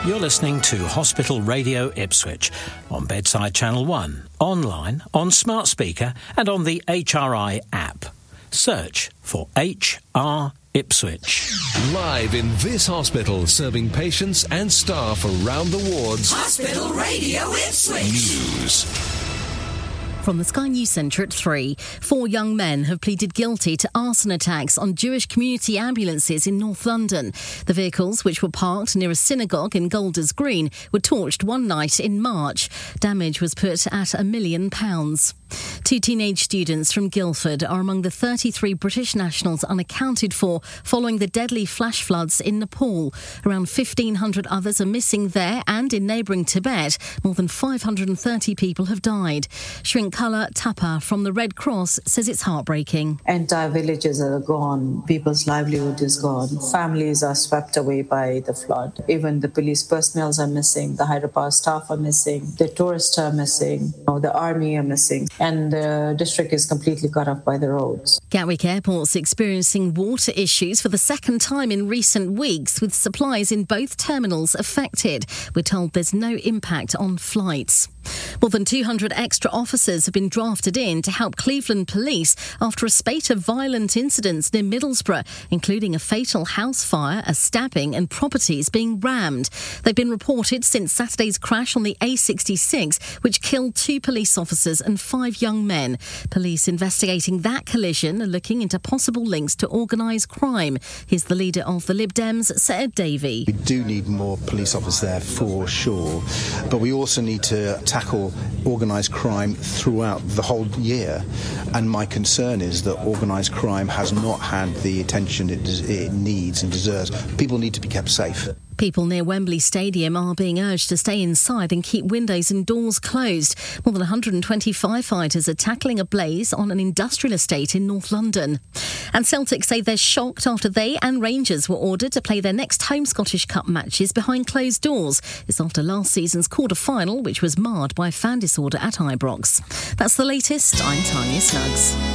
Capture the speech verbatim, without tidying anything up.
You're listening to Hospital Radio Ipswich on Bedside Channel one, online, on smart speaker and on the H R I app. Search for H R Ipswich. Live in this hospital, serving patients and staff around the wards. Hospital Radio Ipswich. News. From the Sky News Centre at three, four young men have pleaded guilty to arson attacks on Jewish community ambulances in North London. The vehicles, which were parked near a synagogue in Golders Green, were torched one night in March. Damage was put at a million pounds. Two teenage students from Guildford are among the thirty-three British nationals unaccounted for following the deadly flash floods in Nepal. Around fifteen hundred others are missing there, and in neighbouring Tibet, more than five hundred thirty people have died. Shrinkala Tapa from the Red Cross says it's heartbreaking. Entire villages are gone. People's livelihood is gone. Families are swept away by the flood. Even the police personnel are missing. The hydropower staff are missing. The tourists are missing. The army are missing. And the district is completely cut off by the roads. Gatwick Airport's experiencing water issues for the second time in recent weeks, with supplies in both terminals affected. We're told there's no impact on flights. More than two hundred extra officers have been drafted in to help Cleveland police after a spate of violent incidents near Middlesbrough, including a fatal house fire, a stabbing and properties being rammed. They've been reported since Saturday's crash on the A sixty-six, which killed two police officers and five young men. Police investigating that collision are looking into possible links to organised crime. Here's the leader of the Lib Dems, Sir Davey. We do need more police officers there for sure, but we also need to tackle organised crime throughout the whole year. And my concern is that organised crime has not had the attention it, it needs and deserves. People need to be kept safe. People near Wembley Stadium are being urged to stay inside and keep windows and doors closed. More than one hundred twenty firefighters are tackling a blaze on an industrial estate in North London. And Celtic say they're shocked after they and Rangers were ordered to play their next home Scottish Cup matches behind closed doors. It's after last season's quarter-final, which was marred by fan disorder at Ibrox. That's the latest. I'm Tanya Snuggs.